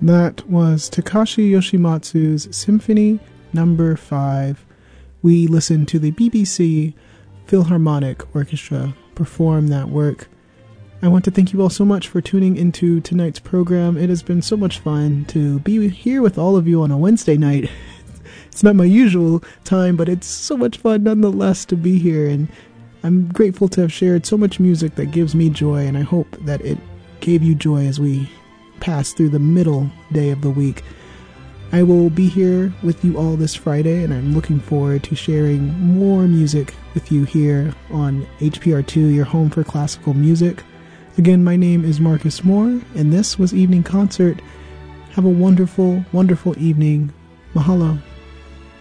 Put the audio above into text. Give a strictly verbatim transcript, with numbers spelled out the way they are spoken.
That was Takashi Yoshimatsu's Symphony Number five. We listened to the B B C Philharmonic Orchestra perform that work. I want to thank you all so much for tuning into tonight's program. It has been so much fun to be here with all of you on a Wednesday night. It's not my usual time, but it's so much fun nonetheless to be here, and I'm grateful to have shared so much music that gives me joy, and I hope that it gave you joy as we pass through the middle day of the week. I will be here with you all this Friday, and I'm looking forward to sharing more music with you here on H P R two, your home for classical music. Again, my name is Marcus Moore, and this was Evening Concert. Have a wonderful, wonderful evening. Mahalo.